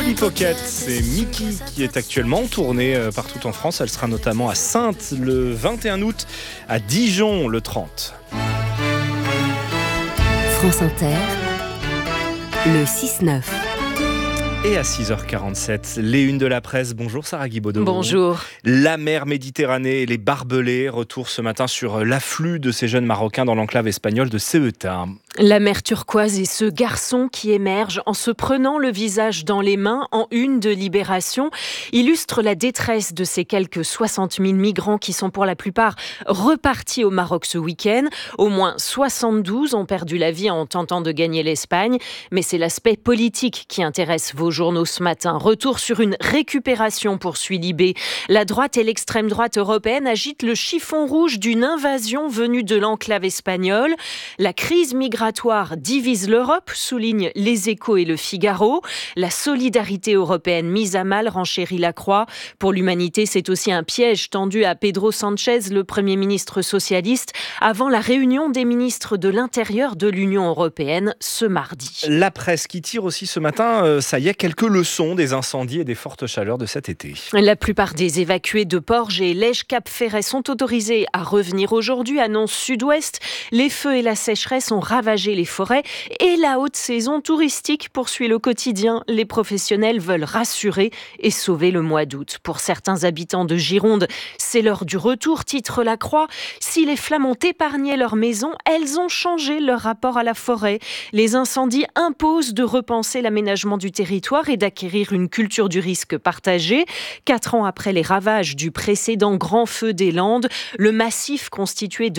Pocket, c'est Mickey qui est actuellement en tournée partout en France. Elle sera notamment à Saintes le 21 août, à Dijon le 30. France Inter, le 6-9. Et à 6h47, les unes de la presse. Bonjour Sarah Guibaudot. Bonjour. La mer Méditerranée et les barbelés. Retour ce matin sur l'afflux de ces jeunes Marocains dans l'enclave espagnole de Ceuta. La mer turquoise et ce garçon qui émerge en se prenant le visage dans les mains en une de Libération illustrent la détresse de ces quelques 60 000 migrants qui sont pour la plupart repartis au Maroc ce week-end. Au moins 72 ont perdu la vie en tentant de gagner l'Espagne. Mais c'est l'aspect politique qui intéresse vos journaux ce matin. Retour sur une récupération, poursuit Libé. La droite et l'extrême droite européenne agitent le chiffon rouge d'une invasion venue de l'enclave espagnole. La crise migratoire divise l'Europe, soulignent Les Échos et Le Figaro. La solidarité européenne mise à mal, renchérit La Croix. Pour l'humanité, c'est aussi un piège tendu à Pedro Sánchez, le Premier ministre socialiste, avant la réunion des ministres de l'Intérieur de l'Union européenne ce mardi. La presse qui tire aussi ce matin, ça y est, quelques leçons des incendies et des fortes chaleurs de cet été. La plupart des évacués de Porges et Lège-Cap-Ferret sont autorisés à revenir aujourd'hui, annonce Sud-Ouest. Les feux et la sécheresse ont ravagé les forêts et la haute saison touristique poursuit le quotidien. Les professionnels veulent rassurer et sauver le mois d'août. Pour certains habitants de Gironde, c'est l'heure du retour, titre La Croix. Si les flammes ont épargné leur maison, elles ont changé leur rapport à la forêt. Les incendies imposent de repenser l'aménagement du territoire et d'acquérir une culture du risque partagée. 4 ans après les ravages du précédent grand feu des Landes, le massif constitué de